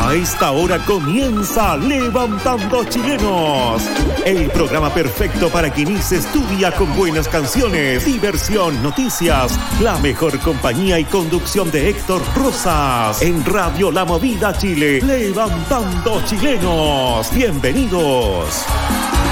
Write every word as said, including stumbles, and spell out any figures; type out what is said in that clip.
A esta hora comienza Levantando Chilenos, el programa perfecto para que inicies tu día con buenas canciones, diversión, noticias, la mejor compañía y conducción de Héctor Rosas en Radio La Movida Chile. Levantando Chilenos, bienvenidos.